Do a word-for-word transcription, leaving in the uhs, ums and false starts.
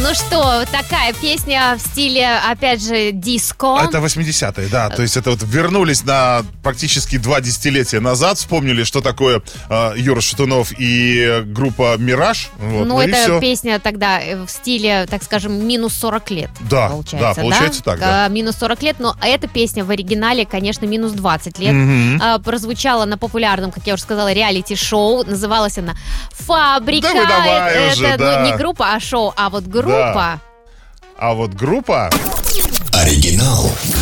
Ну что, такая песня в стиле, опять же, диско. Это восьмидесятые, да. То есть это вот вернулись на практически два десятилетия назад, вспомнили, что такое э, Юра Шатунов и группа «Мираж». Вот, ну, ну это все. песня тогда в стиле, так скажем, минус сорок лет. Да, получается, да, получается так, да. А, минус сорок лет, но эта песня в оригинале, конечно, минус двадцать лет. Мгм. А, прозвучала на популярном, как я уже сказала, реалити-шоу. Называлась она «Фабрика». Да вы давай это уже, ну, да. не группа, а шоу, а вот группа. А вот группа... Оригинал.